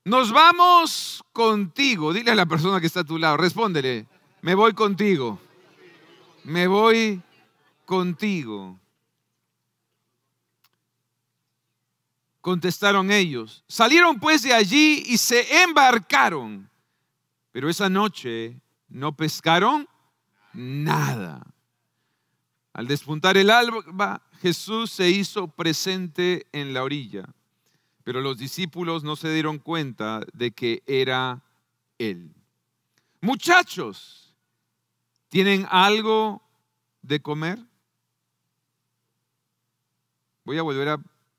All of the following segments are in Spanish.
Nos vamos contigo. Dile a la persona que está a tu lado, respóndele, me voy contigo. Me voy contigo. Contestaron ellos. Salieron pues de allí y se embarcaron. Pero esa noche no pescaron nada. Al despuntar el alba, Jesús se hizo presente en la orilla. Pero los discípulos no se dieron cuenta de que era Él. Muchachos, ¿tienen algo de comer? Voy a volver a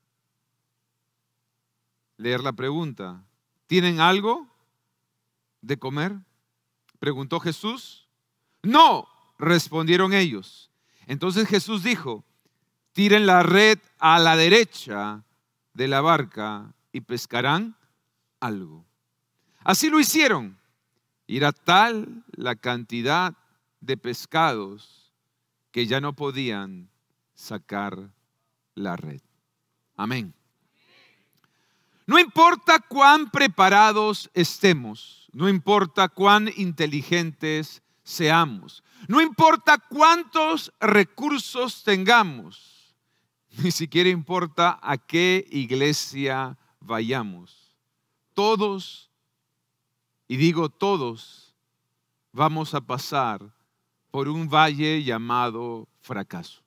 leer la pregunta. ¿Tienen algo de comer? Preguntó Jesús. No, respondieron ellos. Entonces Jesús dijo, tiren la red a la derecha de la barca y pescarán algo. Así lo hicieron. Y era tal la cantidad de pescados que ya no podían sacar la red. Amén. No importa cuán preparados estemos, no importa cuán inteligentes seamos, no importa cuántos recursos tengamos, ni siquiera importa a qué iglesia vayamos. Todos, y digo todos, vamos a pasar por un valle llamado fracaso.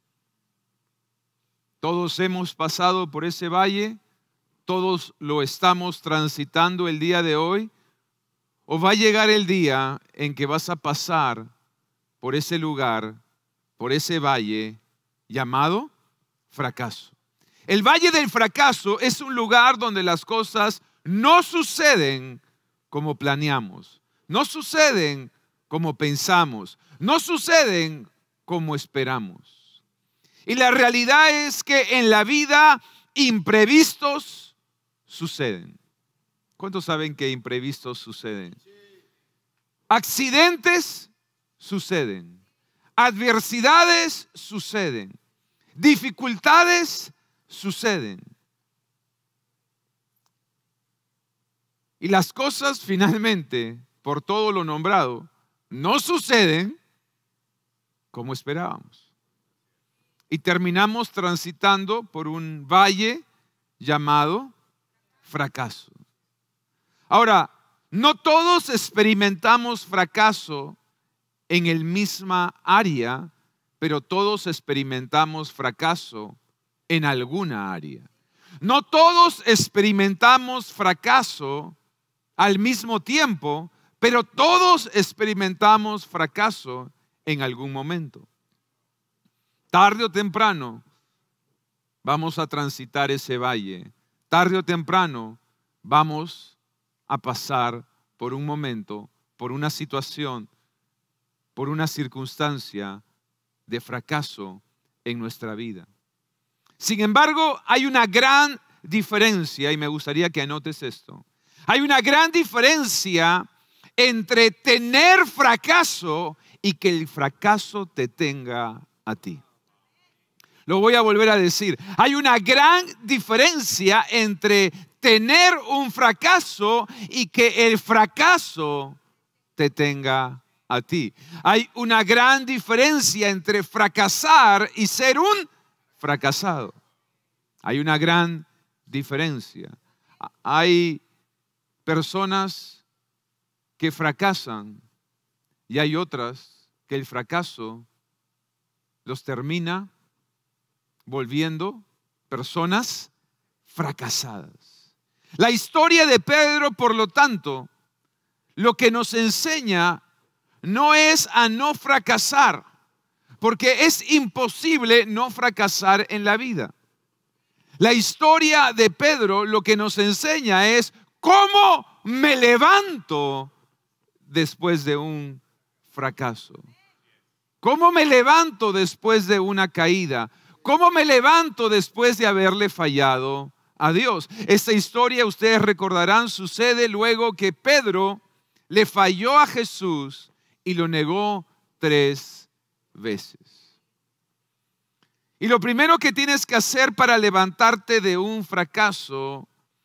Todos hemos pasado por ese valle. Todos lo estamos transitando el día de hoy, o va a llegar el día en que vas a pasar por ese lugar, por ese valle llamado fracaso. El valle del fracaso es un lugar donde las cosas no suceden como planeamos, no suceden como pensamos, no suceden como esperamos. Y la realidad es que en la vida imprevistos suceden. ¿Cuántos saben que imprevistos suceden? Accidentes suceden. Adversidades suceden. Dificultades suceden. Y las cosas finalmente, por todo lo nombrado, no suceden como esperábamos. Y terminamos transitando por un valle llamado fracaso. Ahora, no todos experimentamos fracaso en el misma área, pero todos experimentamos fracaso en alguna área. No todos experimentamos fracaso al mismo tiempo, pero todos experimentamos fracaso en algún momento. Tarde o temprano vamos a transitar ese valle. Tarde o temprano vamos a pasar por un momento, por una situación, por una circunstancia de fracaso en nuestra vida. Sin embargo, hay una gran diferencia, y me gustaría que anotes esto. Hay una gran diferencia entre tener fracaso y que el fracaso te tenga a ti. Lo voy a volver a decir. Hay una gran diferencia entre tener un fracaso y que el fracaso te tenga a ti. Hay una gran diferencia entre fracasar y ser un fracasado. Hay una gran diferencia. Hay personas que fracasan y hay otras que el fracaso los termina volviendo personas fracasadas. La historia de Pedro, por lo tanto, lo que nos enseña no es a no fracasar, porque es imposible no fracasar en la vida. La historia de Pedro lo que nos enseña es cómo me levanto después de un fracaso. ¿Cómo me levanto después de una caída? ¿Cómo me levanto después de haberle fallado a Dios? Esta historia, ustedes recordarán, sucede luego que Pedro le falló a Jesús y lo negó 3 veces. Y lo primero que tienes que hacer para levantarte de un fracaso